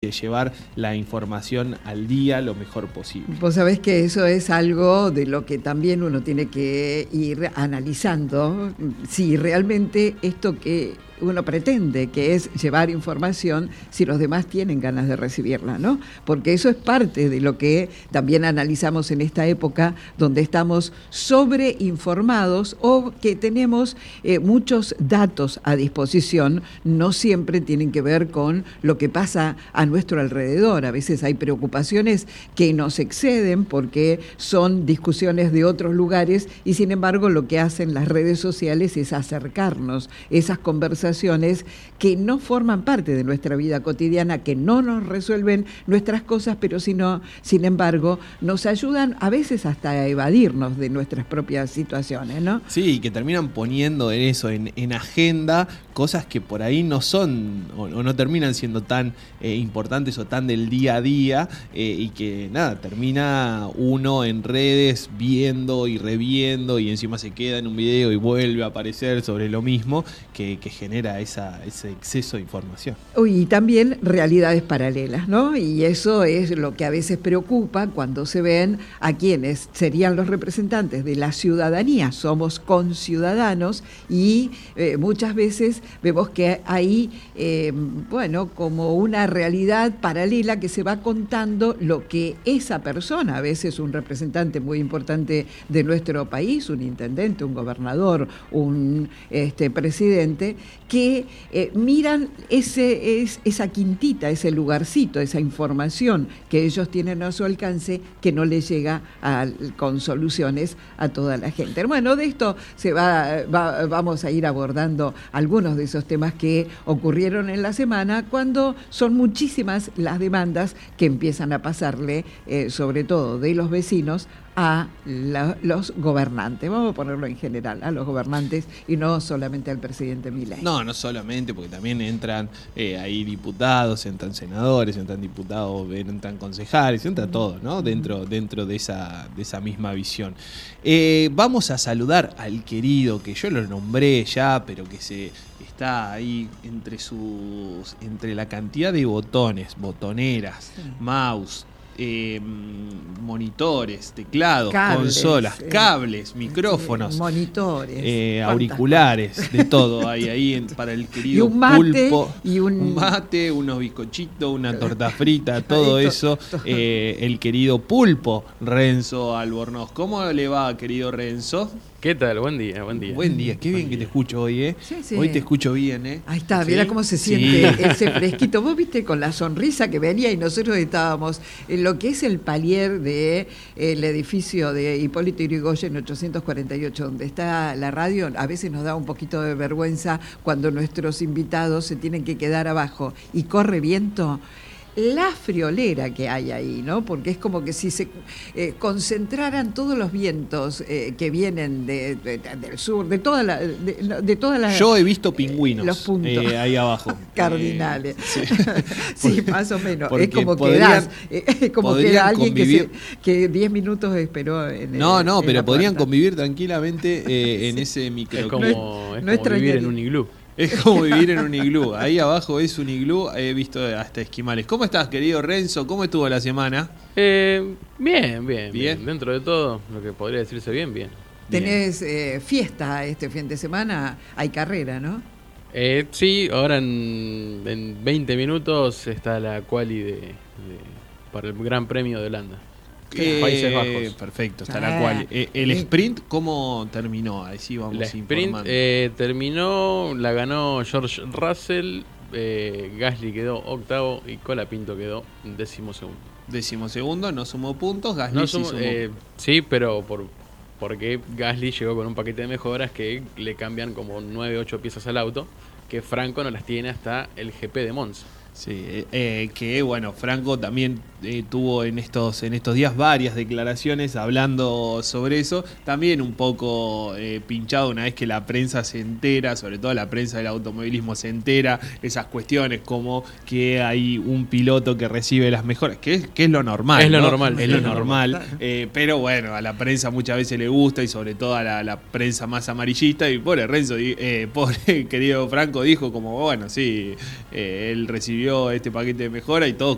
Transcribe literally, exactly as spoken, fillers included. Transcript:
de llevar la información al día lo mejor posible. Vos sabés que eso es algo de lo que también uno tiene que ir analizando, si realmente esto que uno pretende, que es llevar información, si los demás tienen ganas de recibirla, ¿no? Porque eso es parte de lo que también analizamos en esta época, donde estamos sobreinformados o que tenemos eh, muchos datos a disposición, no siempre tienen que ver con lo que pasa a nuestro alrededor. A veces hay preocupaciones que nos exceden porque son discusiones de otros lugares y sin embargo lo que hacen las redes sociales es acercarnos esas conversaciones que no forman parte de nuestra vida cotidiana, que no nos resuelven nuestras cosas, pero sino, sin embargo, nos ayudan a veces hasta a evadirnos de nuestras propias situaciones, ¿no? Sí, que terminan poniendo en eso, en, en agenda, cosas que por ahí no son o, o no terminan siendo tan eh, importantes o tan del día a día eh, y que nada, termina uno en redes viendo y reviendo y encima se queda en un video y vuelve a aparecer sobre lo mismo que, que genera esa, ese exceso de información. Y también realidades paralelas, ¿no? Y eso es lo que a veces preocupa cuando se ven a quienes serían los representantes de la ciudadanía. Somos conciudadanos y eh, muchas veces vemos que hay, eh, bueno, como una realidad paralela que se va contando lo que esa persona, a veces un representante muy importante de nuestro país, un intendente, un gobernador, un este, presidente, que eh, miran ese, es, esa quintita, ese lugarcito, esa información que ellos tienen a su alcance que no les llega a, con soluciones a toda la gente. Bueno, de esto se va, va, vamos a ir abordando algunos de esos temas que ocurrieron en la semana, cuando son muchísimas las demandas que empiezan a pasarle, eh, sobre todo de los vecinos, a la, los gobernantes, vamos a ponerlo en general, a los gobernantes y no solamente al presidente Milei. No, no solamente, porque también entran eh, ahí diputados, entran senadores, entran diputados, entran concejales, entra todo, ¿no? Dentro, dentro de esa, de esa misma visión. Eh, vamos a saludar al querido, que yo lo nombré ya, pero que se está ahí entre sus, entre la cantidad de botones, botoneras, sí, mouse, Eh, monitores, teclados, cables, consolas, eh, cables, micrófonos, sí, monitores, eh, auriculares, de todo hay ahí en, para el querido y un mate, Pulpo, y un... un mate, unos bizcochitos, una torta frita, todo eso, eh, el querido Pulpo, Renzo Albornoz. ¿Cómo le va, querido Renzo? ¿Qué tal? Buen día, buen día. Buen día, qué bien buen que día. te escucho hoy, ¿eh? Sí, sí. Hoy te escucho bien, ¿eh? Ahí está, ¿sí? Mira cómo se siente sí. ese fresquito. Vos viste con la sonrisa que venía y nosotros estábamos en lo que es el palier del de, edificio de Hipólito Yrigoyen ochocientos cuarenta y ocho, donde está la radio. A veces nos da un poquito de vergüenza cuando nuestros invitados se tienen que quedar abajo y corre viento. La friolera que hay ahí, ¿no? Porque es como que si se eh, concentraran todos los vientos eh, que vienen de, de, de, del sur, de toda la, de, de toda la. Yo he visto pingüinos. Eh, los puntos eh, ahí abajo. cardinales. Eh, sí, sí, más o menos. Es como podrían, que das, es como que da alguien convivir. que diez minutos esperó en el, No, no, en pero podrían puerta. convivir tranquilamente eh, en sí. ese micro. Es como, no es no como vivir en un iglú. Es como vivir en un iglú. Ahí abajo es un iglú. He visto hasta esquimales. ¿Cómo estás, querido Renzo? ¿Cómo estuvo la semana? Eh, bien, bien, bien. Bien. Dentro de todo, lo que podría decirse bien, bien. Tenés eh, fiesta este fin de semana. Hay carrera, ¿no? Eh, sí, ahora en, en veinte minutos está la quali de, de, para el Gran Premio de Holanda. Eh, Países Bajos. Perfecto, está Ah, la cual. Eh, el sprint, ¿cómo terminó? Ahí sí vamos La sprint informando. eh, terminó, la ganó George Russell, eh, Gasly quedó octavo y Colapinto quedó décimo segundo. Décimo segundo, no sumó puntos, Gasly No sí sumo, sumó. eh, sí, pero por, porque Gasly llegó con un paquete de mejoras que le cambian como nueve ocho piezas al auto, que Franco no las tiene hasta el G P de Monza. Sí, eh, que bueno, Franco también eh, tuvo en estos en estos días varias declaraciones hablando sobre eso, también un poco eh, pinchado una vez que la prensa se entera, sobre todo la prensa del automovilismo se entera, esas cuestiones como que hay un piloto que recibe las mejoras, que es, que es lo normal, es lo ¿no? normal, es lo normal, eh, pero bueno, a la prensa muchas veces le gusta y sobre todo a la, la prensa más amarillista, y pobre Renzo, eh, pobre querido Franco dijo como, bueno, sí, eh, él recibió este paquete de mejora y todos